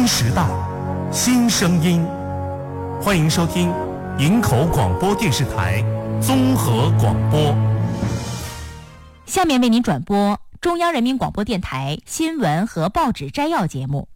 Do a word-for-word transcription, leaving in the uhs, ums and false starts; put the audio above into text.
新时代，新声音。欢迎收听营口广播电视台综合广播。 下面为您转播中央人民广播电台新闻和报纸摘要节目。